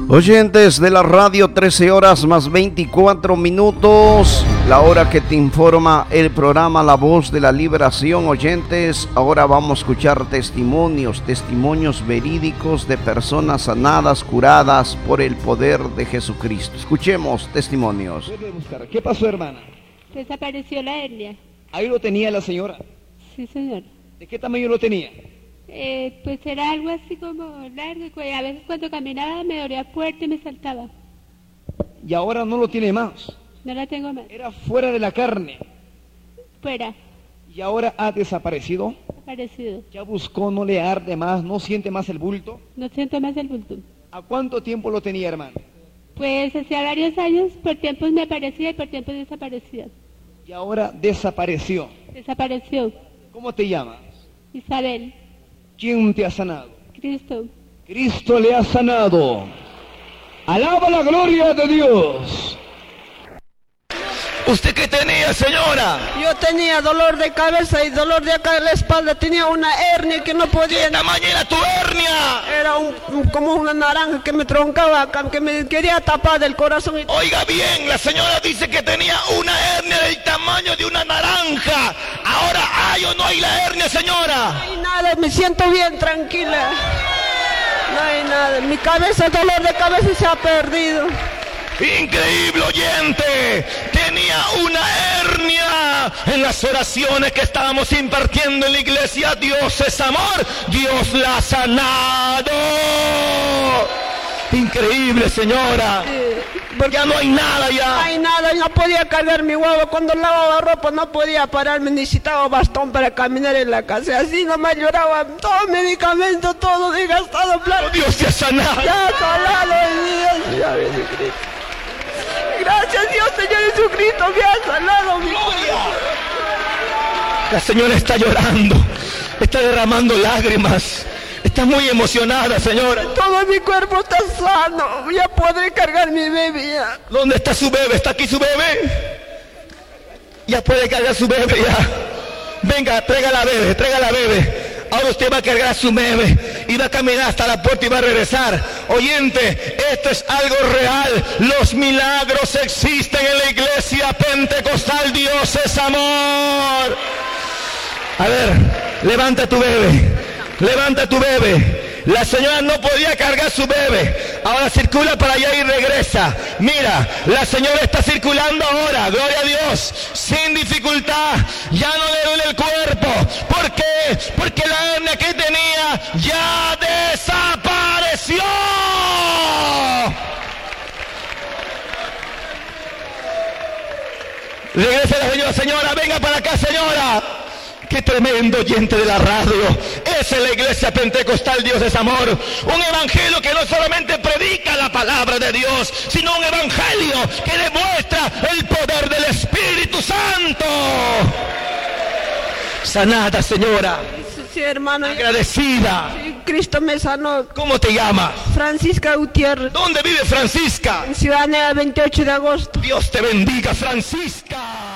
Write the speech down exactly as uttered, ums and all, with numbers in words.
Oyentes de la radio, trece horas más veinticuatro minutos, la hora que te informa el programa La Voz de la Liberación. Oyentes, ahora vamos a escuchar testimonios, testimonios verídicos de personas sanadas, curadas por el poder de Jesucristo. Escuchemos testimonios. ¿Qué pasó, hermana? Desapareció la hernia. Ahí lo tenía la señora. Sí, señor. ¿De qué tamaño lo tenía? Eh, pues era algo así como largo, y a veces cuando caminaba me dolía fuerte y me saltaba. Y ahora no lo tiene más. No la tengo más. Era fuera de la carne. Fuera. Y ahora ha desaparecido. Desaparecido. Ya buscó, no le arde más, no siente más el bulto. No siento más el bulto. ¿A cuánto tiempo lo tenía, hermano? Pues hacía varios años, por tiempos me aparecía y por tiempos desaparecía. Y ahora desapareció. Desapareció. ¿Cómo te llamas? Isabel. ¿Quién te ha sanado? Cristo. Cristo le ha sanado. Alaba la gloria de Dios. ¿Usted qué tenía, señora? Yo tenía dolor de cabeza y dolor de acá en la espalda. Tenía una hernia que no podía... ¿Qué tamaño era tu hernia? Era un, como una naranja que me troncaba acá, que me quería tapar del corazón. Y... Oiga bien, la señora dice que tenía una hernia del tamaño de una naranja. Ahora hay o no hay la hernia, señora. No hay nada, me siento bien tranquila. No hay nada. Mi cabeza, el dolor de cabeza se ha perdido. Increíble, oyente, tenía una hernia. En las oraciones que estábamos impartiendo en la iglesia, Dios es amor, Dios la ha sanado. Increíble, señora. Sí, porque ya no hay nada ya. No hay nada, no podía cargar mi huevo. Cuando lavaba ropa no podía pararme, necesitaba bastón para caminar en la casa. Así nomás lloraba, todo medicamento, todo he gastado plata. Oh, Dios te ha sanado. Ya sanado, Dios, Señor Jesucristo. Gracias Dios, Señor Jesucristo, me ha sanado mi gloria. La señora está llorando, está derramando lágrimas, está muy emocionada, señora. Todo mi cuerpo está sano, ya podré cargar mi bebé ya. ¿Dónde está su bebé? ¿Está aquí su bebé? Ya puede cargar su bebé ya. Venga, traiga la bebé, traiga la bebé. Ahora usted va a cargar a su bebé y va a caminar hasta la puerta y va a regresar. Oyente, esto es algo real. Los milagros existen en la iglesia pentecostal. Dios es amor. A ver, levanta tu bebé. Levanta tu bebé. La señora no podía cargar su bebé. Ahora circula para allá y regresa. Mira, la señora está circulando ahora. Gloria a Dios. Sin dificultad. Ya no le duele el cuerpo. ¿Por qué? Porque la hernia que tenía ya desapareció. Regresa la señora. Señora, venga para acá, señora. Qué tremendo oyente de la radio. Esa es la iglesia pentecostal. Dios es amor. Un evangelio que no solamente predica la palabra de Dios, sino un evangelio que demuestra el poder del Espíritu Santo. Sanada, señora. Sí, hermano. Agradecida. Sí, Cristo me sanó. ¿Cómo te llamas? Francisca Gutiérrez. ¿Dónde vive Francisca? En Ciudadanía, veintiocho de agosto. Dios te bendiga, Francisca.